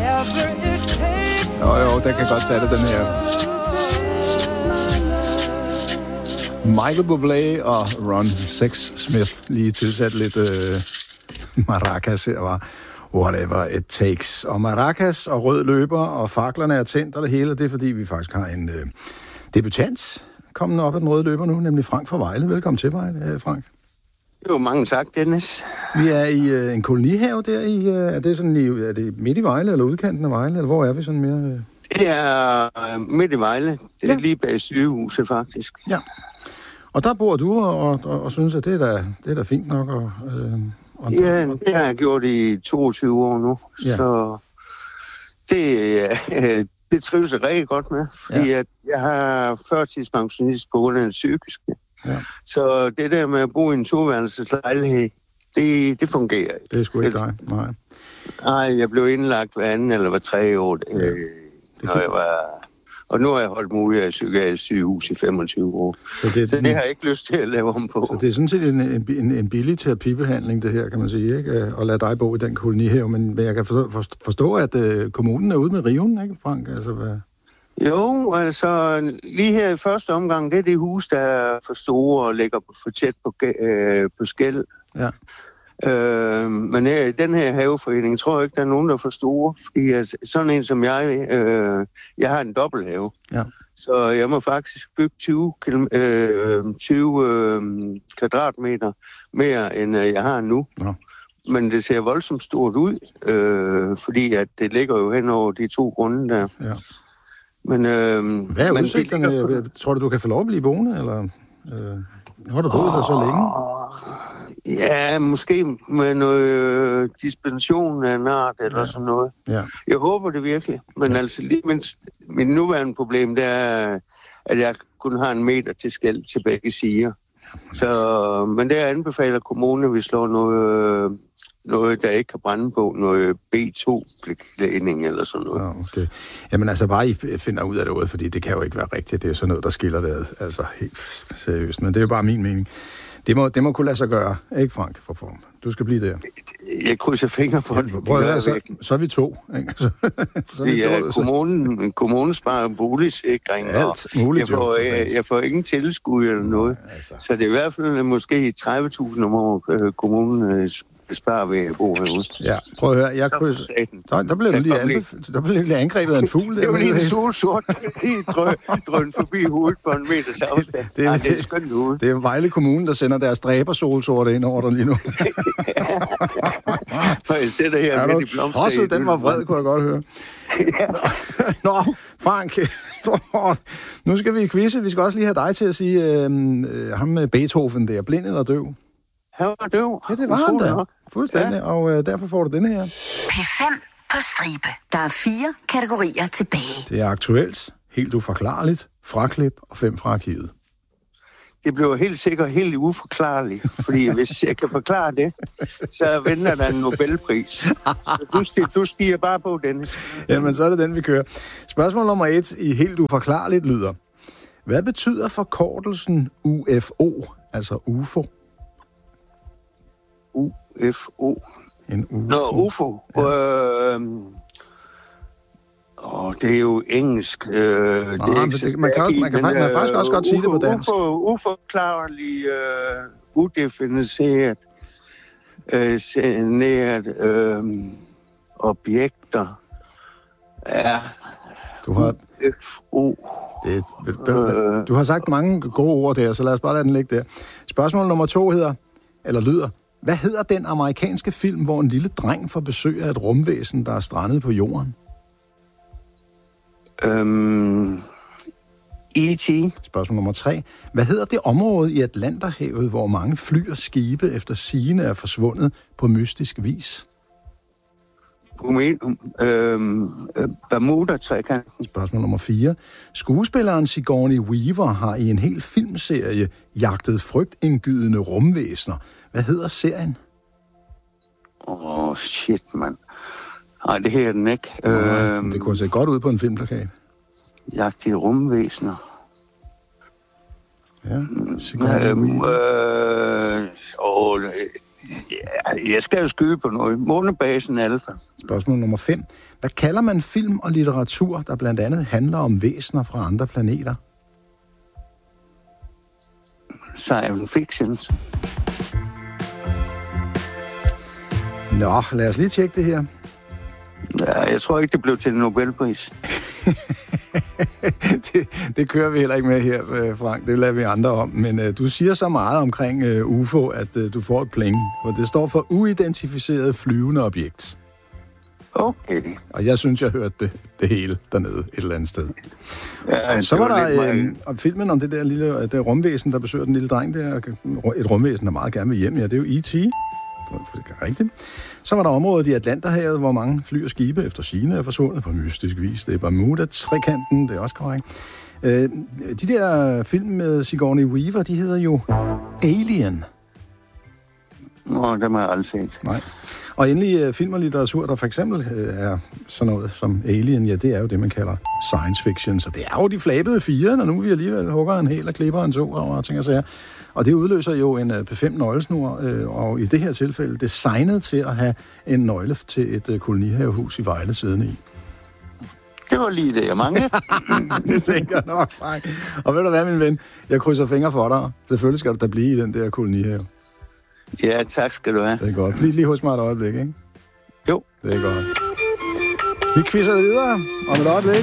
Jo, den kan godt tage det, den her. Michael Bublé og Ron Sexsmith lige tilsat lidt maracas her, var whatever it takes. Og maracas og rød løber og faklerne er tændt og det hele, det er fordi vi faktisk har en debutant kommende op af den røde løber nu, nemlig Frank fra Vejle. Velkommen til, Vejle, Frank. Jo, mange tak, Dennis. Vi er i en kolonihave der i, er det midt i Vejle eller udkanten af Vejle, eller hvor er vi sådan mere? Det er midt i Vejle. Det er lige bag sygehuset, faktisk. Ja. Og der bor du og synes, at det er da fint nok. Det har jeg gjort i 22 år nu, ja. Så det trives jeg rigtig godt med, fordi at jeg har førtidspensionist på grund af den psykiske. Ja. Så det der med at bo i en toværelseslejlighed, det fungerer ikke. Det er sgu ikke dig, nej. Nej, jeg blev indlagt hver anden eller hver 3 år, når jeg var... Og nu har jeg holdt mig ude af psykiatrisk sygehus i 25 år. Så det har jeg ikke lyst til at lave om på. Så det er sådan set en billig terapibehandling, det her, kan man sige, ikke? At lade dig bo i den kolonihave. Men jeg kan forstå, at kommunen er ude med riven, ikke, Frank? Altså, hvad? Jo, altså lige her i første omgang, det er det hus, der er for store og ligger for tæt på skel. Ja. Men i den her haveforening tror jeg ikke, der er nogen, der er for store. Fordi sådan en som jeg har en dobbelthave. Ja. Så jeg må faktisk bygge 20 kvadratmeter mere, end jeg har nu. Ja. Men det ser voldsomt stort ud, fordi at det ligger jo hen over de 2 grunde der. Ja. Men, hvad er udsigterne? Tror du kan få lov at blive boende, eller nu har du boet der så længe? Ja, måske med noget dispensation af en art eller sådan noget. Ja. Jeg håber det virkelig, men altså lige min nuværende problem, det er, at jeg kun har 1 meter til skel til begge sider. Så, men det anbefaler kommunen, at vi slår noget, der ikke kan brænde på, noget B2-klædning eller sådan noget. Ja, okay. Jamen altså bare I finder ud af det, fordi det kan jo ikke være rigtigt. Det er jo sådan noget, der skiller det, altså helt seriøst. Men det er jo bare min mening. Det må kunne lade sig gøre, ikke Frank, for form. Du skal blive der. Jeg krydser fingre på det. Så er vi 2. Ikke? Kommunen sparer boligsikring. Alt muligt. Jeg får ingen tilskud eller noget. Altså. Så det er i hvert fald måske 30.000 om året, kommunen sparer ved at bo herude. Ja, prøv at høre. Jeg krydser... Der blev lige angrebet af en fugl. Det var lige en solsort. Drøn forbi hovedet på 1 meters afstand. Det er skønt ude. Det er Vejle Kommune, der sender deres dræbersolsorte ind over dig lige nu. For jeg sætter her midt i blomster. Den var vred, kunne jeg godt høre. Nå, Frank, nu skal vi i quizze. Vi skal også lige have dig til at sige, ham med Beethoven der, blind eller døv? Han var døv. Ja, det var han da. Fuldstændig, og derfor får du denne her. P5 på stribe. Der er 4 kategorier tilbage. Det er aktuelt, helt uforklarligt, fraklip og 5 fra arkivet. Det bliver helt sikkert helt uforklarligt, fordi hvis jeg kan forklare det, så venter der en Nobelpris. Så du stiger bare på den. Jamen, så er det den, vi kører. Spørgsmål nummer 1 i helt uforklarligt lyder. Hvad betyder forkortelsen UFO, altså UFO? UFO. En UFO. Nå, UFO. Ja. Det er jo engelsk. Man kan faktisk også godt sige det på dansk. Uforklarlig, udefiniceret, objekter. Ja. UFO. Du har sagt mange gode ord der, så lad os bare lade den ligge der. Spørgsmål nummer 2 lyder, hvad hedder den amerikanske film, hvor en lille dreng får besøg af et rumvæsen, der er strandet på jorden? E.T. Spørgsmål nummer 3. Hvad hedder det område i Atlanterhavet, hvor mange fly og skibe efter sigende er forsvundet på mystisk vis? Bermuda-trekanten. Spørgsmål nummer 4. Skuespilleren Sigourney Weaver har i en hel filmserie jagtet frygtindgydende rumvæsener. Hvad hedder serien? Shit, mand. Nej, det her er den ikke. Det kunne se godt ud på en filmplakat. Jagt i rumvæsener. Ja, Ja, jeg skal jo skyde på noget. Månebasen Alfa. Spørgsmål nummer 5. Hvad kalder man film og litteratur, der blandt andet handler om væsener fra andre planeter? Science fiction. Nå, lad os lige tjekke det her. Ja, jeg tror ikke, det blev til en Nobelpris. det kører vi heller ikke med her, Frank. Det lader vi andre om. Men du siger så meget omkring UFO, at du får et pling. Og det står for uidentificeret flyvende objekt. Okay. Og jeg synes, jeg hørte det hele dernede et eller andet sted. Ja, så var der filmen om det der lille det rumvæsen, der besøger den lille dreng der. Et rumvæsen, der meget gerne vil hjem. Ja, det er jo E.T. Det er rigtigt. Så var der området i Atlanterhavet, hvor mange fly og skibe efter sigende er forsvundet på mystisk vis. Det er Bermuda-trekanten, det er også korrekt. De der film med Sigourney Weaver, de hedder jo Alien. Nå, dem har jeg aldrig set. Nej. Og endelig film og litteratur, der for eksempel er sådan noget som Alien, ja, det er jo det, man kalder science fiction. Så det er jo de flabede 4, når nu vi alligevel hugger en hel og klipper en 2 og ting og sager. Og det udløser jo en P5-nøglesnur, og i det her tilfælde designet til at have en nøgle til et kolonihavehus i Vejle siddende i. Det var lige det, jeg manglede. Det tænker jeg nok, Frank. Og ved du hvad, min ven? Jeg krydser fingre for dig. Selvfølgelig skal du da blive i den der kolonihave. Ja, tak skal du have. Det er godt. Bliv lige hos mig et øjeblik, ikke? Jo. Det er godt. Vi quizzer videre om et øjeblik.